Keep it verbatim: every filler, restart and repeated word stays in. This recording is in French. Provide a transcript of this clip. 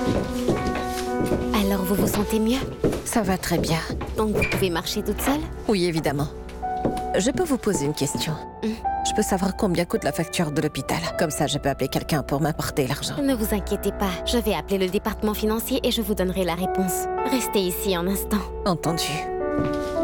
Alors, vous vous sentez mieux? Ça va très bien. Donc, vous pouvez marcher toute seule? Oui, évidemment. Je peux vous poser une question? Mm. Je peux savoir combien coûte la facture de l'hôpital. Comme ça, je peux appeler quelqu'un pour m'apporter l'argent. Ne vous inquiétez pas. Je vais appeler le département financier et je vous donnerai la réponse. Restez ici un instant. Entendu.